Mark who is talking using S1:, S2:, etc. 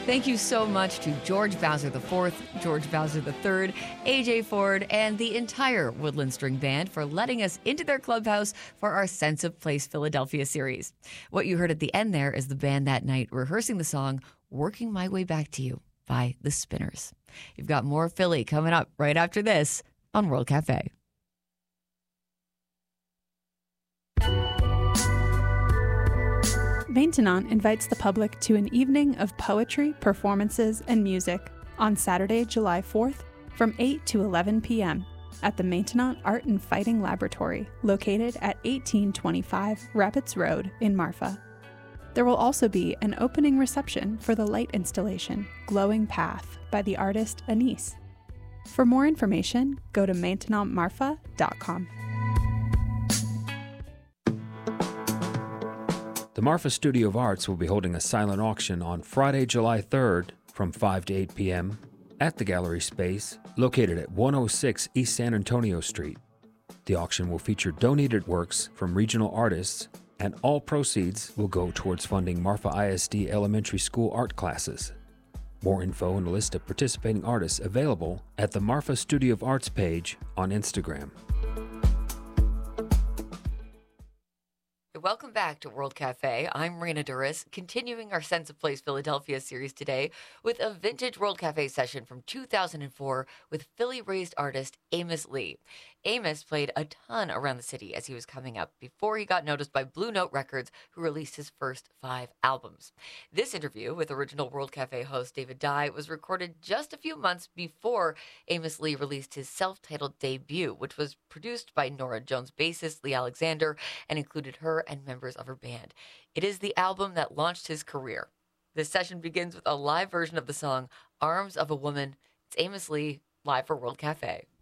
S1: Thank you so much to George Bowser IV, George Bowser III, AJ Ford, and the entire Woodland String Band for letting us into their clubhouse for our Sense of Place Philadelphia series. What you heard at the end there is the band that night rehearsing the song Working My Way Back to You by The Spinners. You've got more Philly coming up right after this on World Cafe.
S2: Maintenant invites the public to an evening of poetry, performances, and music on Saturday, July 4th from 8 to 11 p.m. at the Maintenant Art and Fighting Laboratory, located at 1825 Rabbits Road in Marfa. There will also be an opening reception for the light installation, Glowing Path, by the artist Anise. For more information, go to maintenantmarfa.com.
S3: The Marfa Studio of Arts will be holding a silent auction on Friday, July 3rd from 5 to 8 p.m. at the gallery space located at 106 East San Antonio Street. The auction will feature donated works from regional artists, and all proceeds will go towards funding Marfa ISD Elementary School art classes. More info and a list of participating artists available at the Marfa Studio of Arts page on Instagram.
S1: Welcome back to World Cafe. I'm Marina Duras, continuing our Sense of Place Philadelphia series today with a vintage World Cafe session from 2004 with Philly-raised artist Amos Lee. Amos played a ton around the city as he was coming up before he got noticed by Blue Note Records, who released his first 5 albums. This interview with original World Cafe host David Dye was recorded just a few months before Amos Lee released his self-titled debut, which was produced by Nora Jones bassist Lee Alexander and included her and members of her band. It is the album that launched his career. This session begins with a live version of the song Arms of a Woman. It's Amos Lee live for World Cafe.